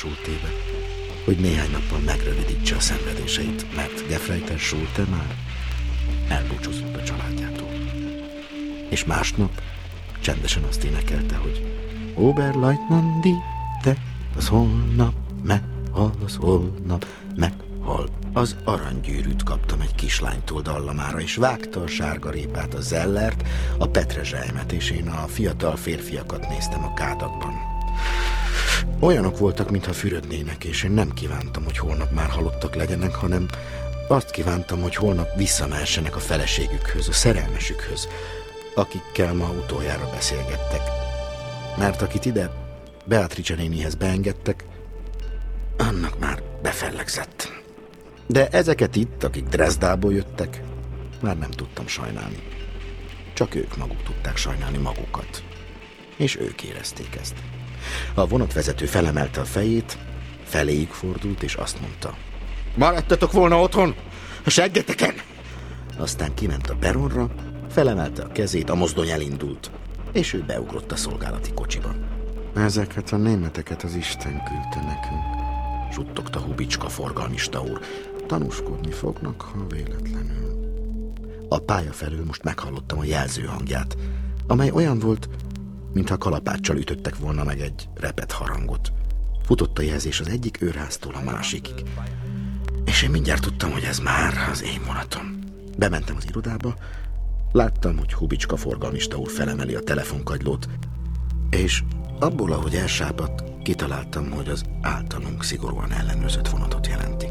Schultébe, hogy néhány nappal megrövidítse a szenvedéseit, mert Gefreiter Schulte már elbúcsúzott a családjától. És másnap csendesen azt énekelte, hogy Oberleutnant Dieter, az holnap meghal, az holnap meghal. Az aranygyűrűt kaptam egy kislánytól dallamára, és vágta a sárgarépát, a zellert, a petrezselymet, és én a fiatal férfiakat néztem a kádakban. Olyanok voltak, mintha fürödnének, és én nem kívántam, hogy holnap már halottak legyenek, hanem azt kívántam, hogy holnap visszamehessenek a feleségükhöz, a szerelmesükhöz, akikkel ma utoljára beszélgettek. Mert akit ide Beatrice nénihez beengedtek, annak már befellegzett. De ezeket itt, akik Dresdából jöttek, már nem tudtam sajnálni. Csak ők maguk tudták sajnálni magukat. És ők érezték ezt. A vonatvezető felemelte a fejét, feléjük fordult, és azt mondta: maradtatok volna otthon, a seggeteken! Aztán kiment a peronra, felemelte a kezét, a mozdony elindult, és ő beugrott a szolgálati kocsiba. Ezeket a németeket az Isten küldte nekünk, suttogta Hubicska forgalmista úr. Tanúskodni fognak, ha véletlenül. A pálya felől most meghallottam a jelző hangját, amely olyan volt, mintha kalapáccsal ütöttek volna meg egy repett harangot. Futott a jelzés az egyik őrháztól a másikig. És én mindjárt tudtam, hogy ez már az én vonatom. Bementem az irodába, láttam, hogy Hubicska forgalmista úr felemeli a telefonkagylót, és abból, ahogy elsápadt, kitaláltam, hogy az általunk szigorúan ellenőrzött vonatot jelentik.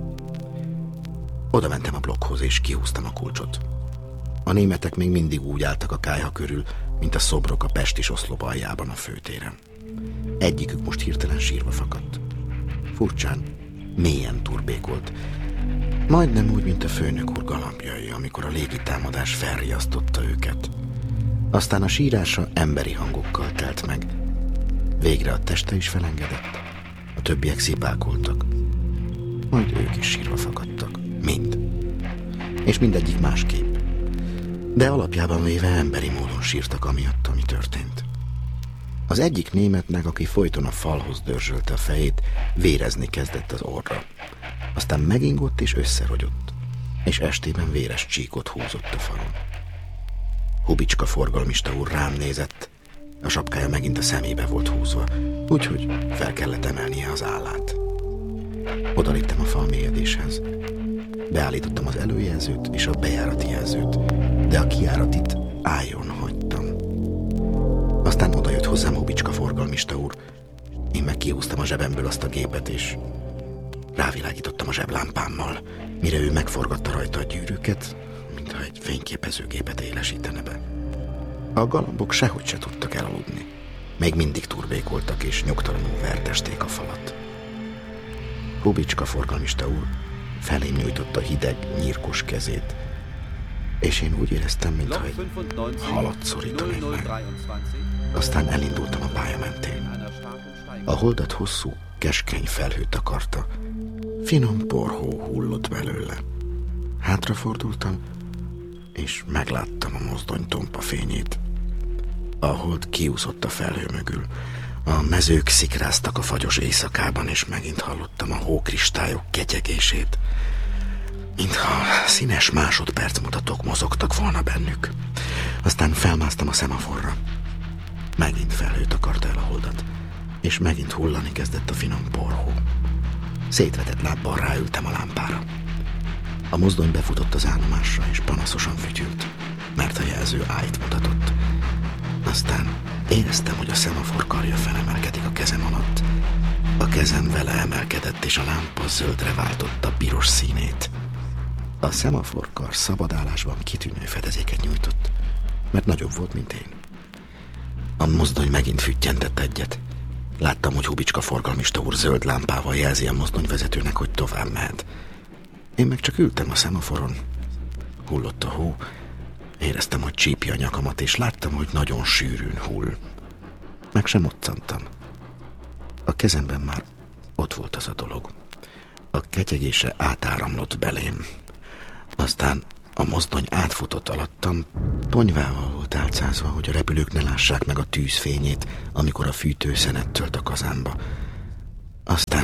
Oda mentem a blokkhoz, és kihúztam a kulcsot. A németek még mindig úgy álltak a kályha körül, mint a szobrok a pesti oszlop aljában a főtéren. Egyikük most hirtelen sírva fakadt. Furcsán, mélyen turbékolt. Majdnem úgy, mint a főnök úr galambjai, amikor a légitámadás felriasztotta őket. Aztán a sírása emberi hangokkal telt meg. Végre a teste is felengedett. A többiek szipálkoltak. Majd ők is sírva fakadtak. Mind. És mindegyik másképp. De alapjában véve emberi módon sírtak amiatt, ami történt. Az egyik németnek, aki folyton a falhoz dörzsölte a fejét, vérezni kezdett az orra. Aztán megingott és összerogyott, és estében véres csíkot húzott a falon. Hubicska forgalmista úr rám nézett, a sapkája megint a szemébe volt húzva, úgyhogy fel kellett emelnie az állát. Odaléptem a fal mélyedéshez. Beállítottam az előjelzőt és a bejárati jelzőt, de a kijáratit álljon hagytam. Aztán odajött hozzám Hubicska forgalmista úr. Én meg kihúztam a zsebemből azt a gépet, és rávilágítottam a zseblámpámmal, mire ő megforgatta rajta a gyűrűket, mintha egy fényképezőgépet élesítene be. A galambok sehogy se tudtak elaludni. Még mindig turbékoltak, és nyugtalanul vertesték a falat. Hubicska forgalmista úr felém nyújtotta hideg, nyírkos kezét, és én úgy éreztem, mintha egy halat szorítanék meg. Aztán elindultam a pálya mentén. A holdat hosszú, keskeny felhő takarta. Finom porhó hullott belőle. Hátrafordultam, és megláttam a mozdony tompa fényét. A hold kiúszott a felhő mögül. A mezők szikráztak a fagyos éjszakában, és megint hallottam a hókristályok ketyegését. Mintha színes másodpercmutatók mozogtak volna bennük. Aztán felmásztam a szemaforra. Megint felhő takarta el a holdat, és megint hullani kezdett a finom porhó. Szétvetett lábbal ráültem a lámpára. A mozdony befutott az állomásra, és panaszosan fütyült, mert a jelző ájt mutatott. Aztán éreztem, hogy a szemafor karja felemelkedik a kezem alatt. A kezem vele emelkedett, és a lámpa zöldre váltotta piros színét. A szemaforkar szabadállásban kitűnő fedezéket nyújtott, mert nagyobb volt, mint én. A mozdony megint füttyentett egyet. Láttam, hogy Hubicska forgalmista úr zöld lámpával jelzi a mozdonyvezetőnek, hogy tovább mehet. Én meg csak ültem a szemaforon. Hullott a hó, éreztem, hogy csípja a nyakamat, és láttam, hogy nagyon sűrűn hull. Meg sem moccantam. A kezemben már ott volt az a dolog. A ketyegése átáramlott belém. Aztán a mozdony átfutott alattam, ponyvával volt álcázva, hogy a repülők ne lássák meg a tűzfényét, amikor a fűtő szenet tölt a kazánba. Aztán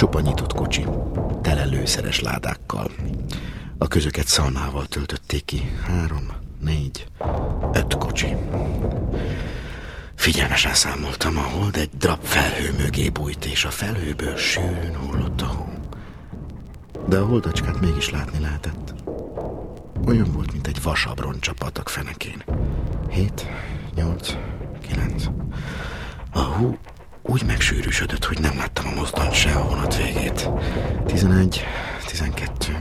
Csupa nyitott kocsi, tele lőszeres ládákkal. A közöket szalmával töltötték ki. 3, 4, 5 kocsi. Figyelmesen számoltam, a hold egy drap felhő mögé bújt, és a felhőből sűrűn hullott a hó. De a holdacskát mégis látni lehetett. Olyan volt, mint egy vasabroncs a patak fenekén. 7, 8, 9. A hó úgy megsűrűsödött, hogy nem láttam a mozdony se a vonat végét. 11, 12,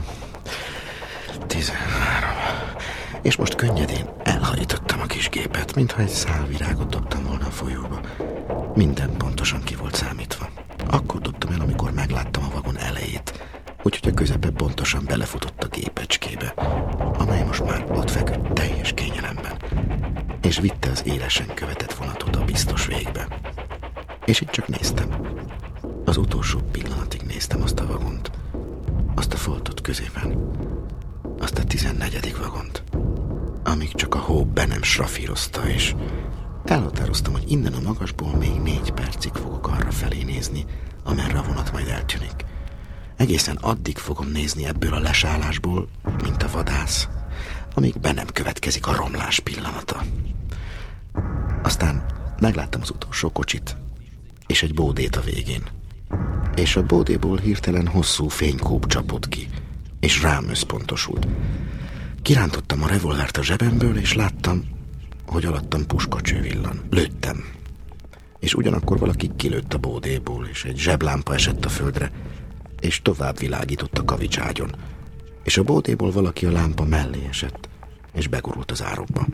13. És most könnyedén elhajítottam a kis gépet, mintha egy szál virágot dobtam volna a folyóba. Minden pontosan ki volt számítva. Akkor dobtam el, amikor megláttam a vagon elejét, úgyhogy a közepe pontosan belefutott a gépecskébe, amely most már ott feküdt teljes kényelemben, és vitte az élesen követett vonatot a biztos végbe. És így csak néztem. Az utolsó pillanatig néztem azt a vagont, azt a foltot középen, azt a 14. vagont, amíg csak a hó be nem srafírozta, és elhatároztam, hogy innen a magasból még 4 percig fogok arra felé nézni, amerre a vonat majd eltűnik. Egészen addig fogom nézni ebből a lesállásból, mint a vadász, amíg be nem következik a romlás pillanata. Aztán megláttam az utolsó kocsit, és egy bódét a végén. És a bódéból hirtelen hosszú fénykúp csapott ki, és rám összpontosult. Kirántottam a revolvert a zsebemből, és láttam, hogy alattam puskacső villan. Lőttem. És ugyanakkor valaki kilőtt a bódéból, és egy zseblámpa esett a földre, és tovább világított a kavicságyon. És a bódéból valaki a lámpa mellé esett, és begurult az árokba.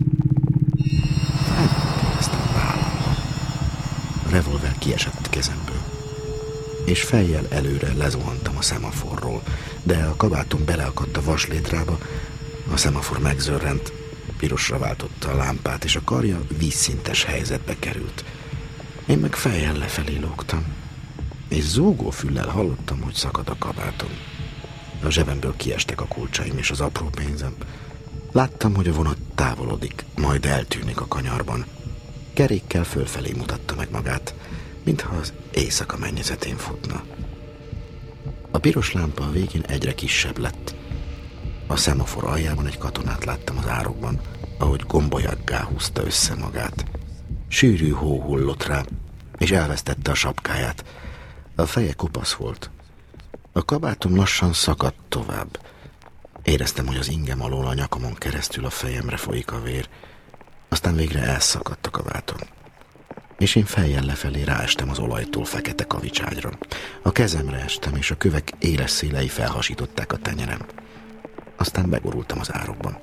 Feléreztem a vállammal. A revolver kiesett kezemből, és fejjel előre lezuhantam a szemaforról, de a kabátom beleakadt a vaslétrába, a szemafor megzörrent, pirosra váltotta a lámpát, és a karja vízszintes helyzetbe került. Én meg fejjel lefelé lógtam, és zúgó füllel hallottam, hogy szakad a kabátom. A zsebemből kiestek a kulcsaim és az apró pénzem. Láttam, hogy a vonat távolodik, majd eltűnik a kanyarban. Kerékkel fölfelé mutatta meg magát, mintha az éjszaka mennyezetén futna. A piros lámpa a végén egyre kisebb lett. A szemafor aljában egy katonát láttam az árokban, ahogy gombolyaggá húzta össze magát. Sűrű hó hullott rá, és elvesztette a sapkáját. A feje kopasz volt. A kabátom lassan szakadt tovább. Éreztem, hogy az ingem alól a nyakamon keresztül a fejemre folyik a vér. Aztán végre elszakadt a kabátom. És én fejjel lefelé ráestem az olajtól fekete kavicságyra. A kezemre estem, és a kövek éles szélei felhasították a tenyerem. Aztán begurultam az árokban.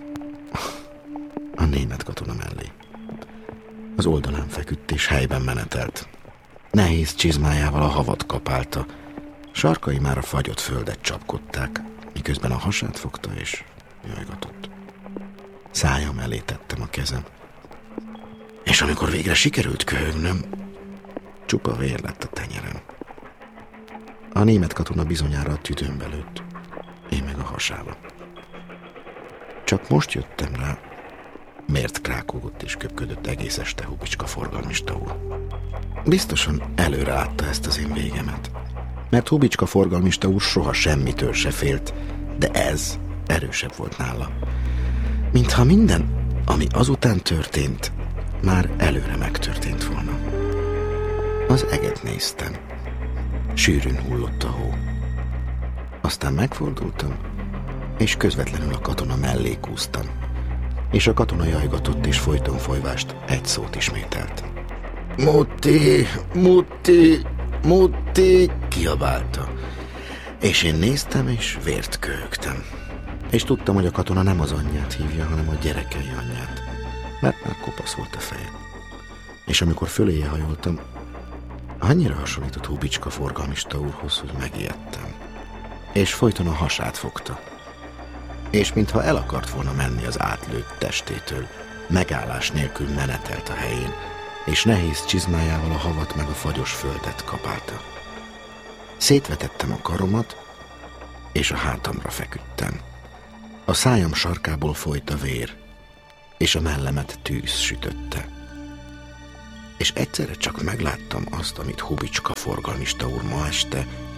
A német katona mellé. Az oldalán feküdt, és helyben menetelt. Nehéz csizmájával a havat kapálta. Sarkai már a fagyott földet csapkodták, miközben a hasát fogta, és jajgatott. Szájam elé tettem a kezem. És amikor végre sikerült köhögnöm, csupa vér lett a tenyerem. A német katona bizonyára a tüdőmbe lőtt, én meg a hasába. Csak most jöttem rá, miért krákogott és köpködött egész este Hubicska forgalmista úr. Biztosan előre látta ezt az én végemet, mert Hubicska forgalmista úr soha semmitől se félt, de ez erősebb volt nála. Mintha minden, ami azután történt, már előre megtörtént volna. Az eget néztem. Sűrűn hullott a hó. Aztán megfordultam, és közvetlenül a katona mellé kúztam. És a katona jajgatott, és folyton folyvást egy szót ismételt. Mutti, Mutti, Mutti, kiabálta. És én néztem, és vért köhögtem. És tudtam, hogy a katona nem az anyját hívja, hanem a gyerekei anyját, mert már kopasz volt a feje. És amikor föléje hajoltam, annyira hasonlított Hubicska forgalmista úrhoz, hogy megijedtem. És folyton a hasát fogta. És mintha el akart volna menni az átlőtt testétől, megállás nélkül menetelt a helyén, és nehéz csizmájával a havat meg a fagyos földet kapálta. Szétvetettem a karomat, és a hátamra feküdtem. A szájam sarkából folyt a vér, és a mellemet tűz sütötte. És egyszerre csak megláttam azt, amit Hubicska forgalmista úr ma este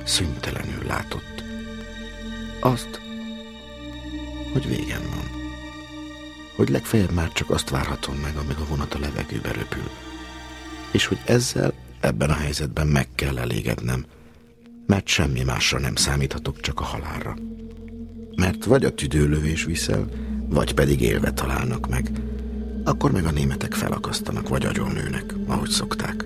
szüntelenül látott. Azt, hogy végem van. Hogy legfeljebb már csak azt várhatom meg, amíg a vonat a levegőbe röpül. És hogy ezzel, ebben a helyzetben meg kell elégednem, mert semmi másra nem számíthatok, csak a halálra. Mert vagy a tüdőlövés viszel, vagy pedig élve találnak meg. Akkor meg a németek felakasztanak, vagy agyonlőnek, ahogy szokták.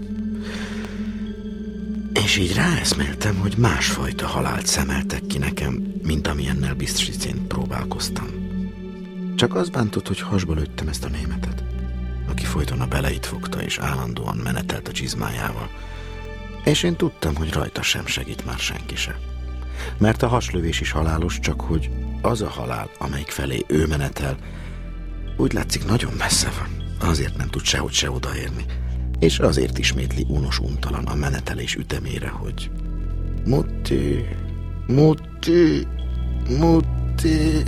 És így ráeszméltem, hogy másfajta halált szemeltek ki nekem, mint amilyennel Bistricén próbálkoztam. Csak az bántott, hogy hasba lőttem ezt a németet, aki folyton a beleit fogta, és állandóan menetelt a csizmájával. És én tudtam, hogy rajta sem segít már senki se. Mert a haslövés is halálos, csak hogy az a halál, amelyik felé ő menetel, úgy látszik nagyon messze van. Azért nem tud sehogy se odaérni. És azért ismétli unos-untalan a menetelés ütemére, hogy Mutti, Mutti, Mutti.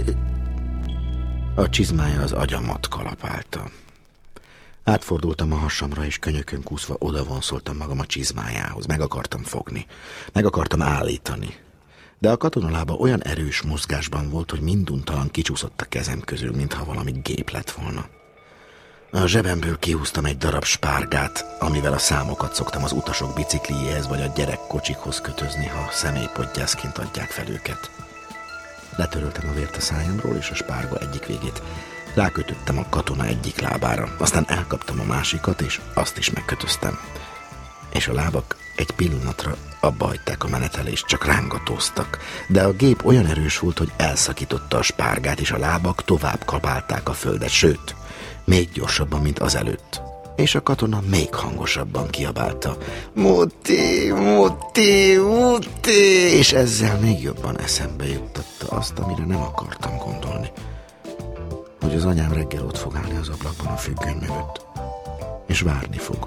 A csizmája az agyamat kalapálta. Átfordultam a hasamra, és könyökön kúszva odavonszoltam magam a csizmájához. Meg akartam fogni. Meg akartam állítani. De a katonalába olyan erős mozgásban volt, hogy minduntalan kicsúszott a kezem közül, mintha valami gép lett volna. A zsebemből kihúztam egy darab spárgát, amivel a számokat szoktam az utasok bicikliéhez vagy a gyerekkocsikhoz kötözni, ha személypodgyászként adják fel őket. Letöröltem a vért a szájamról, és a spárga egyik végét rákötöttem a katona egyik lábára, aztán elkaptam a másikat, és azt is megkötöztem. És a lábak egy pillanatra abba hagyták a menetelést, csak rángatóztak, de a gép olyan erős volt, hogy elszakította a spárgát, és a lábak tovább kapálták a földet, sőt, még gyorsabban, mint azelőtt. És a katona még hangosabban kiabálta: Mutti, Mutti, Mutti! És ezzel még jobban eszembe juttatta azt, amire nem akartam gondolni. Hogy az anyám reggel ott fog állni az ablakban a függöny mögött, és várni fog.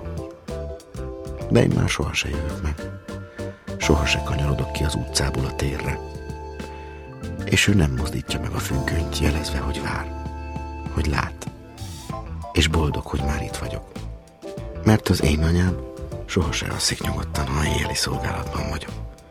De én már soha se jövök meg. Soha se kanyarodok ki az utcából a térre. És ő nem mozdítja meg a függönyt, jelezve, hogy vár, hogy lát, és boldog, hogy már itt vagyok. Mert az én anyám soha se alszik nyugodtan, ha éjjeli szolgálatban vagyok.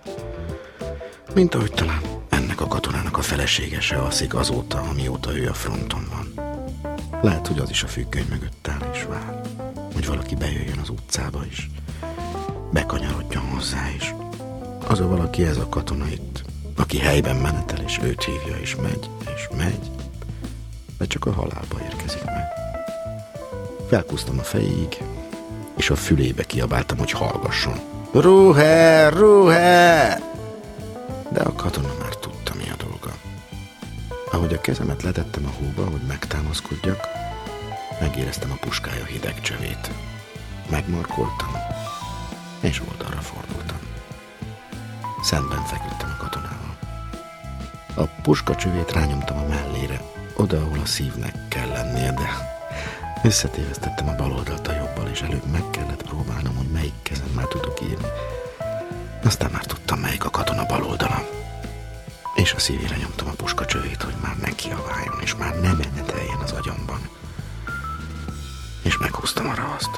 Mint ahogy talán ennek a katonának a felesége se alszik azóta, amióta ő a fronton van. Lehet, hogy az is a függöny mögött áll és vár, hogy valaki bejöjjön az utcába is, bekanyarodjon hozzá is. Az a valaki, ez a katona itt, aki helyben menetel, és őt hívja, és megy, de csak a halálba érkezik meg. Felkúztam a fejéig, és a fülébe kiabáltam, hogy hallgasson. Ruhe, ruhe! De a katona már tudta, mi a dolga. Ahogy a kezemet letettem a hóba, hogy megtámaszkodjak, megéreztem a puskája hideg csövét. Megmarkoltam, és oldalra fordultam. Szemben feküdtem a katonával. A puska csövét rányomtam a mellére, oda, ahol a szívnek kell lennie, de összetévesztettem a bal oldalt a jobbal, és előbb meg kellett próbálnom, hogy melyik kezem már tudok írni. Aztán már tudtam, melyik a katona bal oldala. És a szívére nyomtam a puska csövét, hogy már ne kiabáljon, és már ne meneteljen az agyamban. És meghúztam a ravaszt.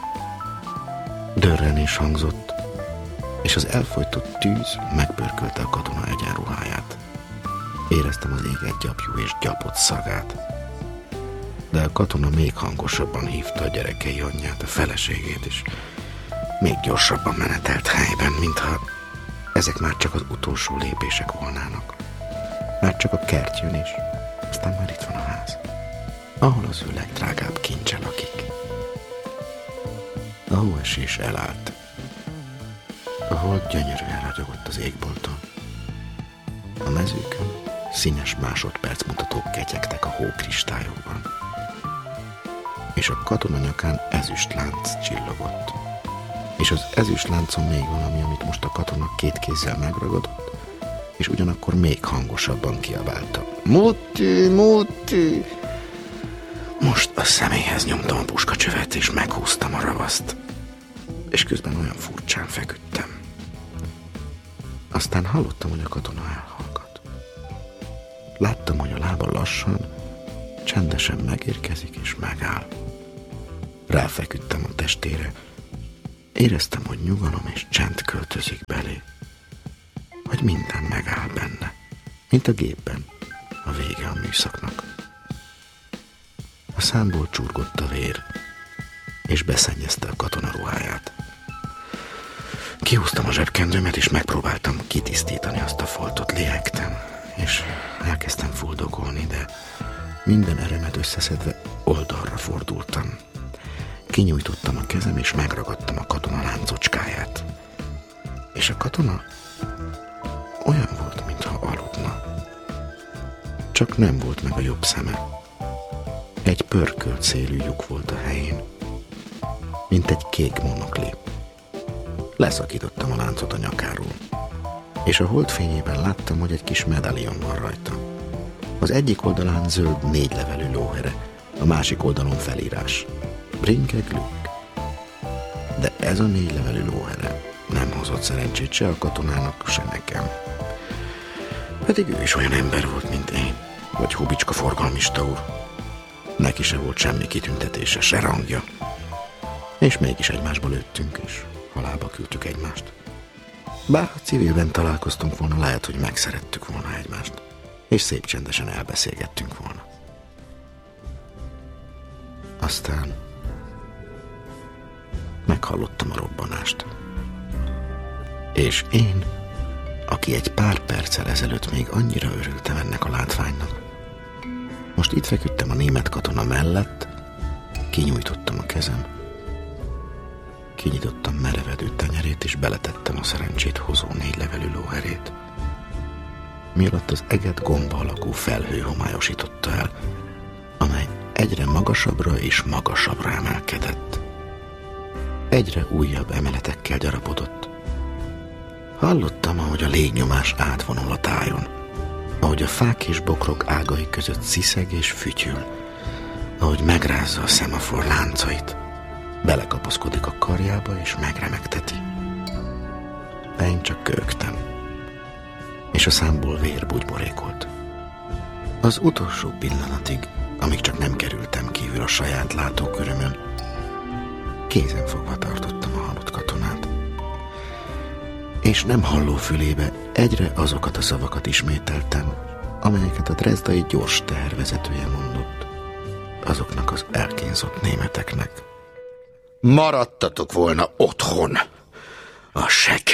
Dörrenés hangzott, és az elfojtott tűz megpörkölte a katona egyenruháját. Éreztem az éget gyapjú és gyapott szagát. De a katona még hangosabban hívta a gyerekei anyját, a feleségét, és még gyorsabban menetelt helyben, mintha ezek már csak az utolsó lépések volnának. Már csak a kert jön is, aztán már itt van a ház, ahol az ő legdrágább kincse lakik. A hóesés elállt. A hold gyönyörűen ragyogott az égbolton. A mezőkön színes másodpercmutatók ketyegtek a hókristályokban. És a katona nyakán ezüstlánc csillogott. És az ezüstláncon még valami, amit most a katona két kézzel megragadott, és ugyanakkor még hangosabban kiabálta. Mutti, Mutti! Most a személyhez nyomtam a puskacsövet, és meghúztam a ravaszt. És közben olyan furcsán feküdtem. Aztán hallottam, hogy a katona elhallgat. Láttam, hogy a lába lassan, csendesen megérkezik és megáll. Ráfeküdtem a testére. Éreztem, hogy nyugalom és csend költözik belé. hogy minden megáll benne, mint a gépben, a vége a műszaknak. A számból csurgott a vér, és beszennyezte a katona ruháját. Kihúztam a zsebkendőmet, és megpróbáltam kitisztítani azt a foltot. Lélegtem, és elkezdtem fuldogolni, de minden eremet összeszedve oldalra fordultam. Kinyújtottam a kezem, és megragadtam a katona láncocskáját. És a katona olyan volt, mintha aludna. Csak nem volt meg a jobb szeme. Egy pörkölt szélű lyuk volt a helyén, mint egy kék monokli. Leszakítottam a láncot a nyakáról, és a holdfényében láttam, hogy egy kis medalion van rajta. Az egyik oldalán zöld 4 levelű lóhere, a másik oldalon felírás: Brinke Glück. De ez a 4 levelű lóhere nem hozott szerencsét se a katonának, se nekem. Pedig ő is olyan ember volt, mint én, vagy Hubicska forgalmista úr. Neki se volt semmi kitüntetése, se rangja. És mégis egymásba lőttünk, és halálba küldtük egymást. Bár ha civilben találkoztunk volna, lehet, hogy megszerettük volna egymást, és szép csendesen elbeszélgettünk volna. Aztán meghallottam a robbanást. És én, aki egy pár perccel ezelőtt még annyira örültem ennek a látványnak, most itt feküdtem a német katona mellett, kinyújtottam a kezem, kinyitottam merevedő tenyerét, és beletettem a szerencsét hozó 4 levelű lóherét. Mielőtt az eget gomba alakú felhő homályosította el, amely egyre magasabbra és magasabbra emelkedett. Egyre újabb emeletekkel gyarapodott. Hallottam, ahogy a légnyomás átvonul a tájon, ahogy a fák és bokrok ágai között sziszeg és fütyül, ahogy megrázza a szemafor láncait, belekapaszkodik a karjába és megremegteti. De én csak köhögtem, és a számból vér bugyborékolt. Az utolsó pillanatig, amíg csak nem kerültem kívül a saját látókörömön, kézen fogva tartottam a halott katonát. És nem halló fülébe egyre azokat a szavakat ismételtem, amelyeket a drezdai gyors tehervezetője mondott azoknak az elkínzott németeknek. Maradtatok volna otthon, a segg